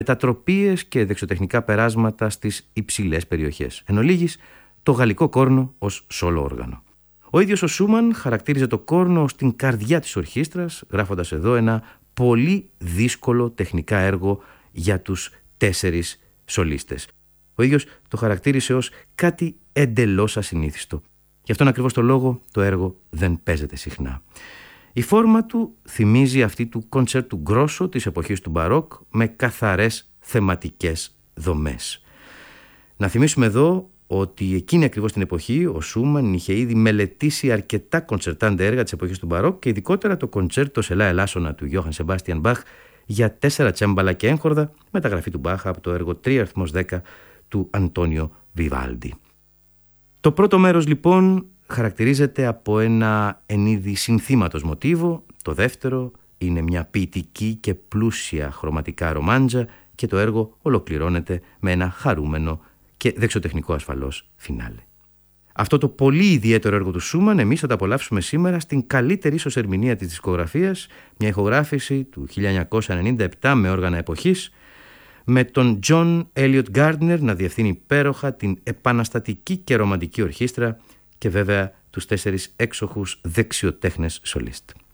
μετατροπίες και δεξιοτεχνικά περάσματα στις υψηλές περιοχές. Εν ολίγης, το γαλλικό κόρνο ως σόλο όργανο. Ο ίδιος ο Σούμαν χαρακτήριζε το κόρνο ως την καρδιά της ορχήστρας, γράφοντας εδώ ένα πολύ δύσκολο τεχνικά έργο για τους 4 σολίστες. Ο ίδιος το χαρακτήρισε ως κάτι εντελώς ασυνήθιστο. Γι' αυτόν ακριβώς το λόγο το έργο δεν παίζεται συχνά. Η φόρμα του θυμίζει αυτή του κοντσέρτου γκρόσο της εποχής του Μπαρόκ με καθαρές θεματικές δομές. Να θυμίσουμε εδώ ότι εκείνη ακριβώς την εποχή ο Σούμαν είχε ήδη μελετήσει αρκετά κοντσερτάντε έργα της εποχής του Μπαρόκ και ειδικότερα το κοντσέρτο σε λα ελάσσονα του Γιώχαν Σεμπάστιαν Μπαχ για 4 τσέμπαλα και έγχορδα, μεταγραφή του Μπαχ από το έργο 3-10 του Αντώνιο Βιβάλντι. Το πρώτο μέρος λοιπόν χαρακτηρίζεται από ένα εν είδη συνθήματος μοτίβο, το δεύτερο είναι μια ποιητική και πλούσια χρωματικά ρομάντζα και το έργο ολοκληρώνεται με ένα χαρούμενο και δεξιοτεχνικό ασφαλώς φινάλε. Αυτό το πολύ ιδιαίτερο έργο του Σούμαν εμείς θα το απολαύσουμε σήμερα στην καλύτερη ίσως ερμηνεία της δισκογραφίας, μια ηχογράφηση του 1997 με όργανα εποχής, με τον John Elliott Gardner να διευθύνει υπέροχα την επαναστατική και ρομαντική ορχήστρα και βέβαια τους 4 έξοχους δεξιοτέχνες σολίστ.